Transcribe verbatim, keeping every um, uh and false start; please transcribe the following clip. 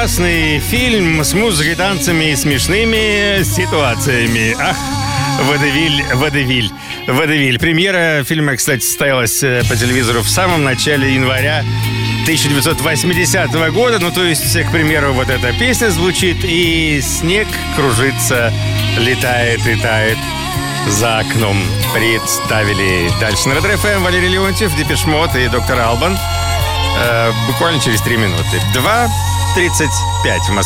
классный фильм с музыкой, танцами и смешными ситуациями. Ах, Водевиль, Водевиль, Водевиль. Премьера фильма, кстати, состоялась по телевизору в самом начале января тысяча девятьсот восьмидесятого года. Ну, то есть, к примеру, вот эта песня звучит, и снег кружится, летает и тает за окном. Представили дальше на Red эф эм Валерий Леонтьев, Депеш Мод и доктор Албан. Э, буквально через три минуты. два тридцать пять в Москве.